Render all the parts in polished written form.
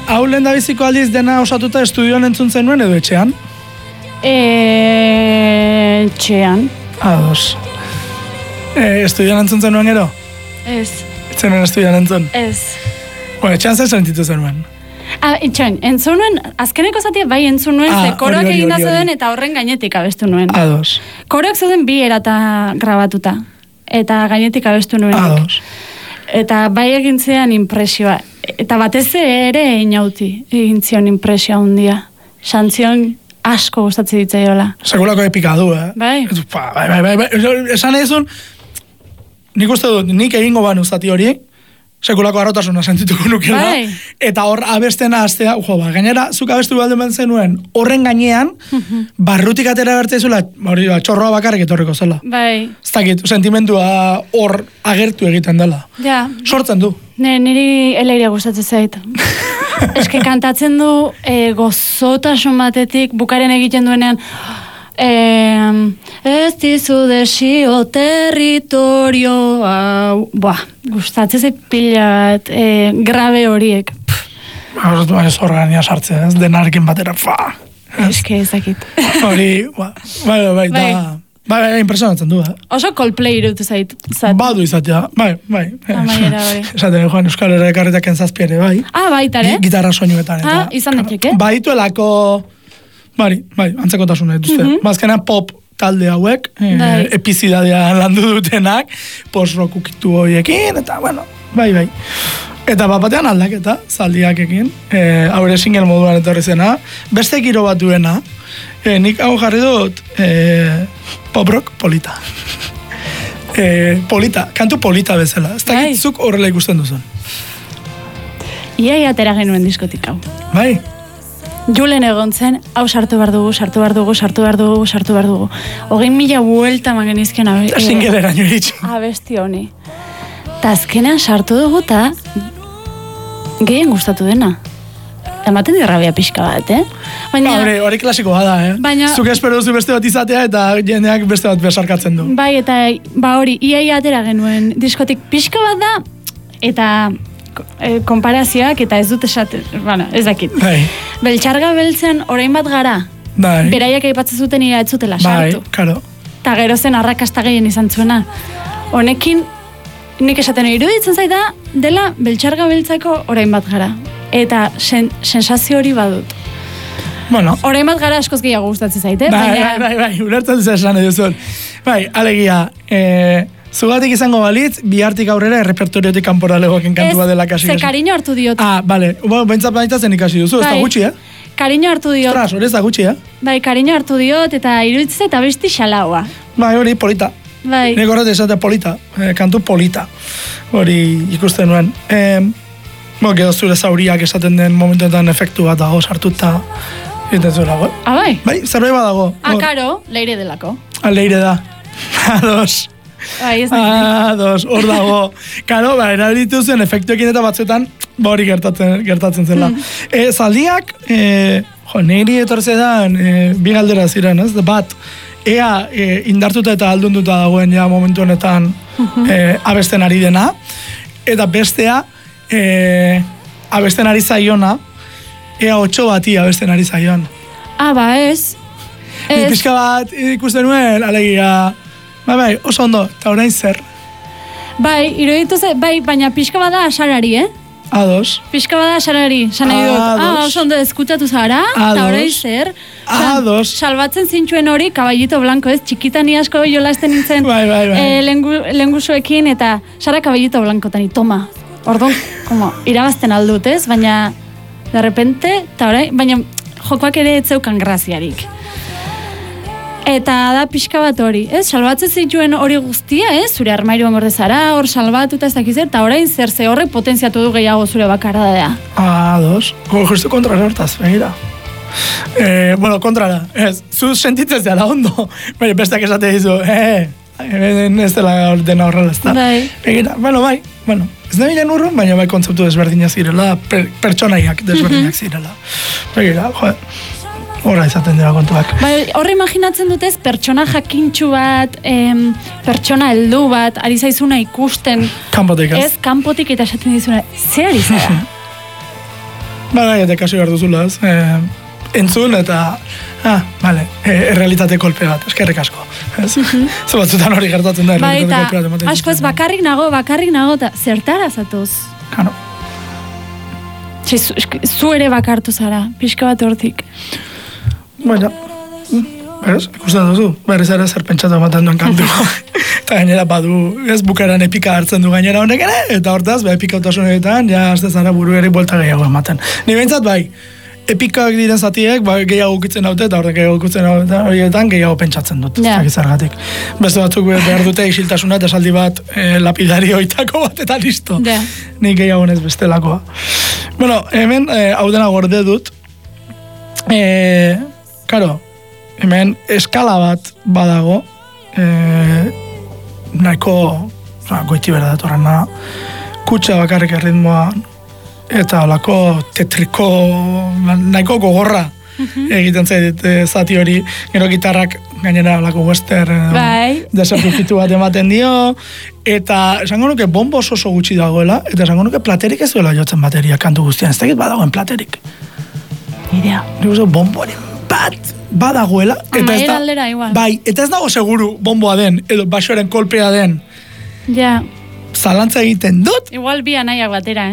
hau lehen da biziko aldiz dena osatuta estudioan entzun zenuen edo etxean? Etxean. Ados. Estudioan entzun zenuen gero? Ez. Zenuen estudioan entzun? Ez. Bueno, etxean zer sentitu zenuen? Etxean, entzun nuen, azkeneko zatia bai entzun nuen, ze koroak eginda zeuden eta horren gainetik abestu nuen. Ados. Koroak zeuden bi erata grabatuta, eta gainetik abestu nuen. Ados. Eta bai egin zean impresioa. Eta batez ere inauti egin zion impresioa hundia. Santzion asko gustatzen ditzaiola. Sekulako epika du, Bai. Bai. Esan ezun, nik uste dut, nik egingo banu zati hori, sekulako arrotasuna sentituko nukela. Bai. Eta hor abestena astea, gainera, zuk abestu balden zenuen, horren gainean, barrutik atera bertzezula, hori txorroa bakarrik etorriko zela. Bai. Ez dakit, sentimentua hor agertu egiten dela. Ja. Sortzen du. Niri eleire gustatzen zait. Eske kantatzen du gozotasun batetik, bukaren egiten duenean, ez dizu desio territorio hau, gustatzen zait pila bat, grabe horiek. Ez horrean sartzen, ez denarekin batera, Eske ezakit. Hori, bai, da... Bai, impresionatzen du, Oso Coldplay irutu zait. Badu izatea, bai. Amaiera hori. Esaten, Juan Euskal Herra ekarretak enzazpiere, bai. Baitare. Gitarra soinuetan. Izan daiteke. Baituelako, bai, antzekotasuna dituzte. Bazkenan pop talde hauek, epizidadea landu dutenak, post-rock ukitu horiekin, eta, bueno, bai. Eta batean aldaketa, zaldiakekin, haure single moduan etorri zena, beste giro bat duena, nik hau jarri dut pop-rock polita. Polita, kantu polita bezala. Ez dakitzuk horrela ikusten duzun. Iai atera genuen diskotik hau. Bai. Julen egon zen, hau sartu behar dugu. 20.000 buelta man genizkion Singeleraino hitz. Abesti honi. Ta azkenean sartu dugu eta gehien gustatu dena. Ematen dirrabia pixka bat, Baina... Hori klasiko bada, Baina... Zuk espero duzu beste bat izatea eta jendeak beste bat besarkatzen du. Bai, eta hori, iai atera genuen diskotik pixka bat da, eta konparazioak eta ez dut esaten, ez dakit. Bai. Beltxarga beltzen orain bat gara. Bai. Beraiak aipatzen zuten ira ez zutela sartu. Bai, karo. Ta gero zen arrakasta gehien izan zuena. Honekin, nik esaten iruditzen zaita, dela beltxarga beltzako orain bat gara. Eta sensazio hori badut. Bueno. Orain bat gara askoz gehiago gustatzen zaite. Bai, ulertzen esan eduzun. Bai, alegia, zugatik izango balitz, bihartik aurrera errepertoriotik kanpora legoken kantua dela kasi. Ze kariño hartu diot. Bale, bentsat baitatzen ikasi duzu, ez da gutxi, Kariño hartu diot. Ostras, hori ez da gutxi, Bai, kariño hartu diot, eta iruditzen eta besti xalaua. Bai, hori polita. Bai. Nik horret esatea polita, kantu polita. Hori ikusten nuen. Gero zure zauriak esaten den momentuetan efektu bat dago sartuta. Eta zura, bai? Bai, zerbait bat dago. Karo, leire delako. Leire da. Ados. Bai, ez Ados, hor dago. Karo, erabilitu zen efektuekin eta batzuetan, hori gertatzen zela. Zaldiak, niri etortzetan, bi galdera ziren, ez? Bat, ea indartuta eta aldunduta dagoen ja momentu honetan abesten ari dena, eta bestea, abesten ari zaiona, ea 8 bati abesten ari zaion. Ez. Pixka bat ikusten nuen, alegia, bai, oso ondo, eta orain zer. Bai, iruditu ze, bai, baina pixka bada asarari, Ados. Pixka bada asarari, san nahi dut, oso ondo eskutatu zara, eta orain zer. Ados. Salbatzen zintxuen hori, kaballito blanco, ez, txikitan iasko jolasten nintzen, lengusuekin, eta sara kaballito blankotani, toma. Orduan, irabazten aldut, ez? Baina, de repente, eta orain, baina jokoak ere ez zeukan graziarik. Eta da pixka bat hori, ez? Salbatzen zituen hori guztia, ez? Zure armairuan gorde zara, hor salbatuta ez dakiz, eta orain zer horrek potentziatu du gehiago zure bakarra da. Ados. Justu kontra hortaz, begira. Kontrara, ez. Zu sentitzen zela ondo. Besteak esate dizu, ez dela dena horrela, ez da. Bai. Begira, bai. Ez da bilen urrun, baina bai kontzeptu desberdinak zirela, pertsonaiak desberdinak zirela. Begira, horra izaten dira kontuak. Horre imaginatzen dutez, pertsona jakintxu bat, pertsona heldu bat, ari zaizuna ikusten. Kanpotik, ez? Kanpotik eta esaten dizuna, ze ari zara? eta kasi behar duzula, ez? Entzun eta, errealitate kolpe bat, eskerrik asko. Zer batzutan hori gertatzen da, errealitate kolpe bat. Asko ez bakarrik nago, eta zertara zatuz? Kano. Zu ere bakartu zara, pixka bat hortik. Baina, ikusten duzu, berriz ere zer pentsatu ematen duen kantu. Eta gainera badu, ez bukaeran epika hartzen du gainera honek ere, eta hortaz, epika utasunetan, azte zara buru ere buelta gehiago ematen. Ni behintzat bai, epikak diren zatiek, gehiago ukitzen haute, eta horrek gehiago ukitzen horietan gehiago pentsatzen dut. Zergatik. Beste batzuk behar dute isiltasuna eta esaldi bat lapidari oitako bat eta listo. Nik gehiago ez bestelakoa. Bueno, hemen hau dena gorde dut. Karo, hemen eskala bat badago, nahiko goiti berda datorrena, kutsa bakarrik erritmoa, eta olako tetriko, nahiko gogorra egiten zait zati hori, gero gitarrak gainera olako western desertukitu bat ematen dio, eta esango nuke bombo oso gutxi dagoela, eta esango nuke platerik ez duela jotzen bateria kantu guztian, ez dakit badagoen platerik. Idea. Nik bomboren bat badagoela, eta ez dago seguru bomboa den, edo basoaren kolpea den. Ja. Zalantza egiten dut. Igual bi anaiak batera,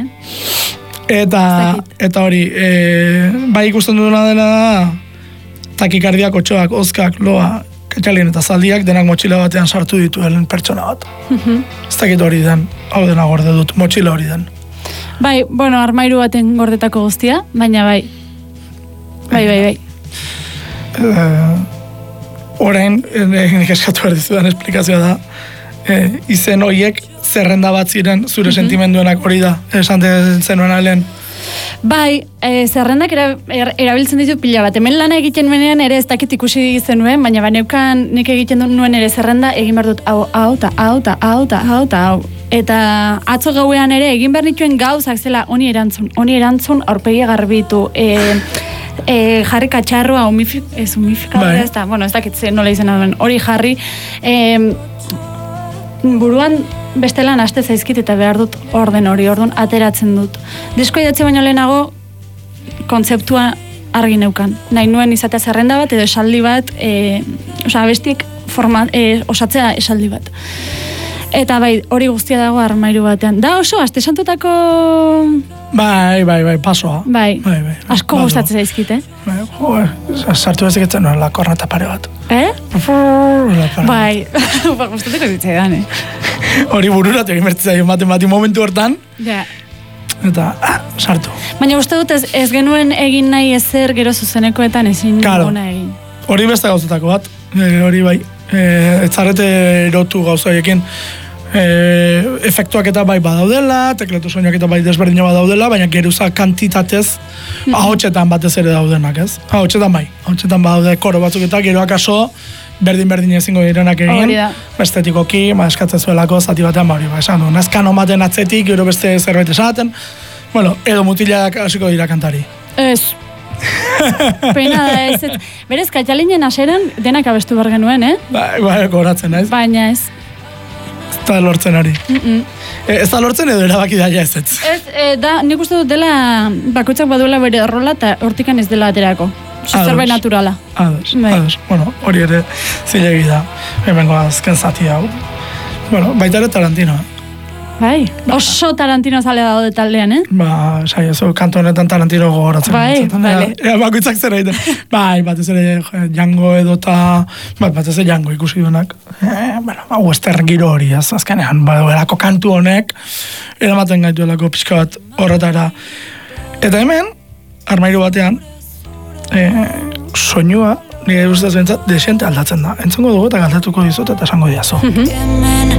Eta hori, bai ikusten duduna dela da, takikardiak, otxoak, ozkak, loa, katxalien eta zaldiak denak motxila batean sartu dituen pertsona bat. Ez dakit hori den, hau dena gorde dut, motxila hori den. Bai, bueno, armairu baten gordetako guztia, baina bai. Bai. Orain, nik eskatu behar dizudan esplikazioa da, izen horiek zerrenda bat ziren zure sentimenduenak hori da, esan zenuen alen. Bai, zerrendak erabiltzen ditu pila bat. Hemen lana egiten nuenean ere ez dakit ikusi zenuen, baina baneukan nik egiten nuen ere zerrenda egin behar dut hau. Eta atzo gauean ere egin behar nituen gauzak zela honi erantzun aurpegi garbitu. Jarri katxarroa humifikadora ez da, bueno, ez dakit nola izena duen, hori jarri buruan bestelan aste zaizkit eta behar dut orden hori, orduan ateratzen dut. Disko idatzi baino lehenago kontzeptua argi neukan. Nahi nuen izatea zerrenda bat edo esaldi bat, abestiek osatzea esaldi bat. Eta bai, hori guztia dago armairu batean. Da oso, aste santutako... Bai, pasoa. Bai, asko gustatzen zaizkit, sartu bezeketzen nuen lakorna pare bat. Bai, gustateko zitzaidan, Hori bururatu egin bertzaio bati momentu hortan. Ja. Eta, sartu. Baina uste dut ez genuen egin nahi ezer gero zuzenekoetan ezin gona egin. Hori beste gauzatako bat, hori bai. Ez zarete erotu gauzaiekin efektuak eta bai badaudela, tekletu soinuak eta bai desberdina badaudela, baina geruza kantitatez ahotsetan batez ere daudenak, ez? Ahotsetan badaude koro batzuk eta gero akaso berdin ezingo direnak egin, estetikoki, eskatzen zuelako zati batean esan du, nezkan omaten atzetik, gero beste zerbait esaten, bueno, edo mutilak hasiko dira kantari. Ez. Pena da ez. Berez, katxalinen aseran denak abestu behar genuen, Bai, goratzen, ez? Baina ez. Ez da lortzen hori. Ez da lortzen edo erabaki daia ez. Nik uste dut dela bakoitzak baduela bere rola eta hortikan ez dela aterako. Zerbait naturala. Ados. Bueno, hori ere zilegi da. Hemengo azken zati hau. Bueno, baita ere Tarantino. Bai, oso Tarantino zale daude taldean, Saiozu, kanto honetan Tarantino gogoratzen. Bai, bale. Bakoitzak zer egiten. Bai, batez ere Django edota, batez ere Django ikusi duenak. Western giro hori, azkenean, erako kantu honek, eramaten gaituelako pixka bat horretara. Eta hemen, armairu batean, soinua, nire ustez bentsat, desente aldatzen da. Entzongo dugu eta galdetuko dizut eta esango diazu.